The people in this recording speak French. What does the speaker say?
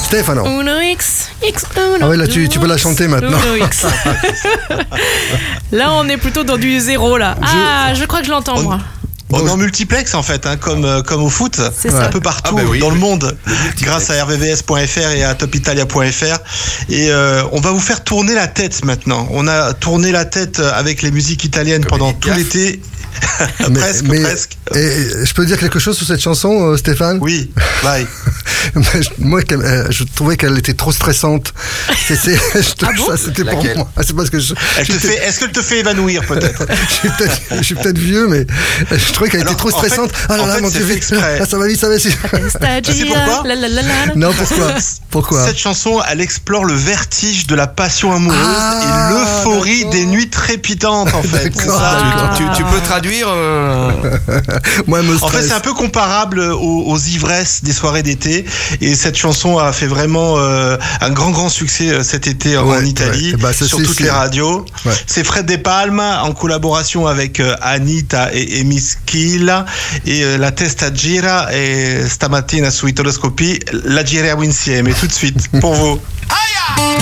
Stefano. Uno X, Uno. Ah oui, là, tu peux la chanter maintenant. Uno X. Là, on est plutôt dans du zéro, là. Je crois que je l'entends, moi. On est en multiplex en fait, hein, comme au foot, ça. Un peu partout dans le monde, grâce à rvvs.fr et à topitalia.fr. Et on va vous faire tourner la tête maintenant. On a tourné la tête avec les musiques italiennes pendant tout l'été. presque. Et je peux dire quelque chose sur cette chanson, Stéphane? Oui, bye. Moi, je trouvais qu'elle était trop stressante. Ça, c'était pour moi. C'est parce que est-ce qu'elle te fait évanouir peut-être? Je suis peut-être vieux, mais je trouvais qu'elle était trop stressante. Mon Dieu, ça va vite, ça va vite. C'est pourquoi? Non, pourquoi? Cette chanson, elle explore le vertige de la passion amoureuse et l'euphorie des nuits trépidantes en fait. Tu peux traduire Moi, elle me stresse. En fait, c'est un peu comparable aux ivresses des soirées d'été. Et cette chanson a fait vraiment un grand succès cet été en Italie, sur toutes les radios. Ouais. C'est Fred De Palma en collaboration avec Anita et Mischila. Et la testa gira et stamattina su Italoscopie, la giriamo insieme. Tout de suite, pour vous.